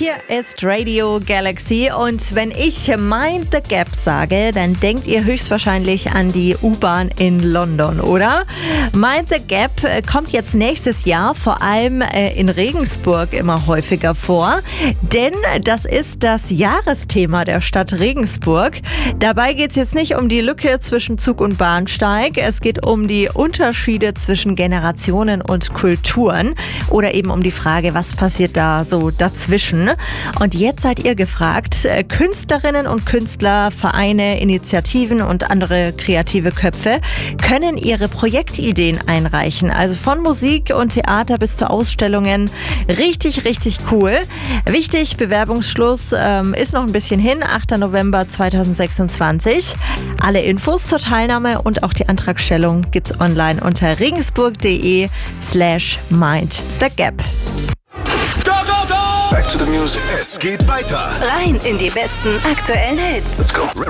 Hier ist Radio Galaxy und wenn ich Mind the Gap sage, dann denkt ihr höchstwahrscheinlich an die U-Bahn in London, oder? Mind the Gap kommt jetzt nächstes Jahr vor allem in Regensburg immer häufiger vor, denn das ist das Jahresthema der Stadt Regensburg. Dabei geht es jetzt nicht um die Lücke zwischen Zug und Bahnsteig, es geht um die Unterschiede zwischen Generationen und Kulturen oder eben um die Frage, was passiert da so dazwischen. Und jetzt seid ihr gefragt, Künstlerinnen und Künstler, Vereine, Initiativen und andere kreative Köpfe können ihre Projektideen einreichen. Also von Musik und Theater bis zu Ausstellungen. Richtig, richtig cool. Wichtig, Bewerbungsschluss ist noch ein bisschen hin, 8. November 2026. Alle Infos zur Teilnahme und auch die Antragstellung gibt's online unter regensburg.de/mindthegap. Back to the music. Es geht weiter. Rein in die besten aktuellen Hits. Let's go.